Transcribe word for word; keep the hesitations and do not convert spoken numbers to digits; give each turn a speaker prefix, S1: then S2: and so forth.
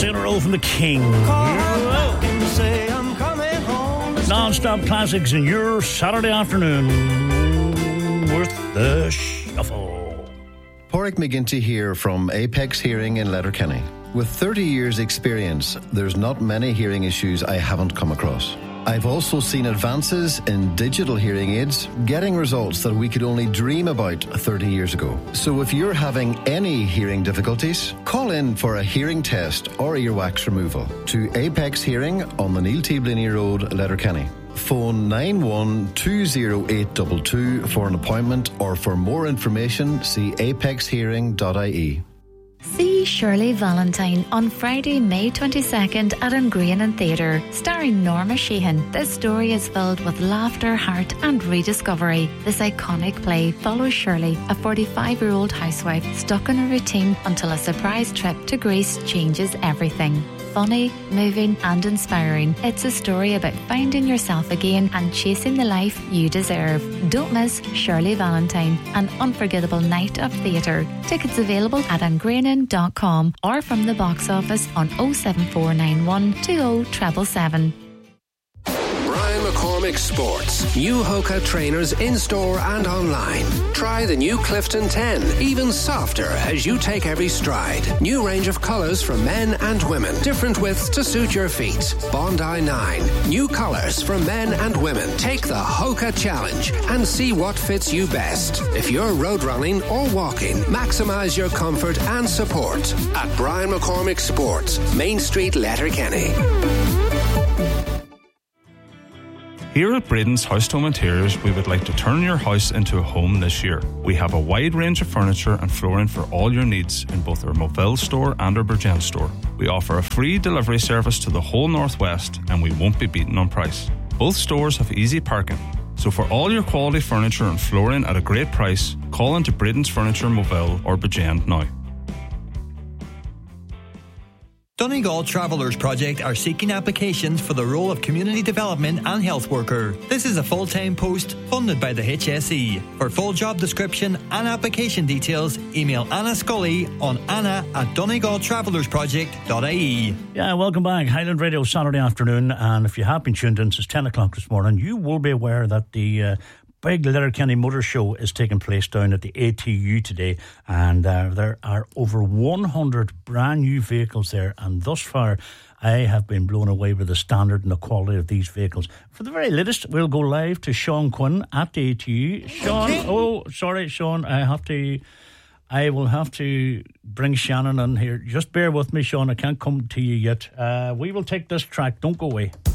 S1: Sailor O from the King. Non-stop classics in your Saturday afternoon with the Shuffle.
S2: Pádraig McGinty here from Apex Hearing in Letterkenny. With thirty years experience, there's not many hearing issues I haven't come across. I've also seen advances in digital hearing aids getting results that we could only dream about thirty years ago. So if you're having any hearing difficulties, call in for a hearing test or earwax removal to Apex Hearing on the Neil T. Blaney Road, Letterkenny. Phone nine one two zero eight two two for an appointment, or for more information, see apex hearing dot I E.
S3: See Shirley Valentine on Friday, May twenty-second at Ungrainen Theatre, starring Norma Sheehan. This story is filled with laughter, heart and rediscovery. This iconic play follows Shirley, a forty-five-year-old housewife stuck in a routine until a surprise trip to Greece changes everything. Funny, moving and inspiring. It's a story about finding yourself again and chasing the life you deserve. Don't miss Shirley Valentine, an unforgettable night of theatre. Tickets available at ungrainen dot com or from the box office on oh seven four nine one two oh seven seven.
S4: Brian McCormick Sports. New Hoka trainers in-store and online. Try the new Clifton ten, even softer as you take every stride. New range of colours for men and women. Different widths to suit your feet. Bondi nine. New colours for men and women. Take the Hoka challenge and see what fits you best. If you're road running or walking, maximise your comfort and support at Brian McCormick Sports, Main Street, Letterkenny.
S5: Here at Braden's House Home Interiors, we would like to turn your house into a home this year. We have a wide range of furniture and flooring for all your needs in both our Moville store and our Bridgend store. We offer a free delivery service to the whole Northwest, and we won't be beaten on price. Both stores have easy parking. So for all your quality furniture and flooring at a great price, call into Braden's Furniture Moville or Bridgend now.
S6: Donegal Travellers Project are seeking applications for the role of Community Development and Health Worker. This is a full-time post funded by the H S E. For full job description and application details, email Anna Scully on anna at donegal travellers project dot I E.
S1: Yeah, welcome back. Highland Radio Saturday afternoon, and if you have been tuned in since ten o'clock this morning, you will be aware that the uh, big Letterkenny Motor Show is taking place down at the A T U today, and uh, there are over one hundred brand new vehicles there, and thus far I have been blown away with the standard and the quality of these vehicles. For the very latest, we'll go live to Sean Quinn at the A T U. Sean, oh, sorry, Sean, I have to... I will have to bring Shannon in here. Just bear with me, Sean. I can't come to you yet. Uh, we will take this track. Don't go away.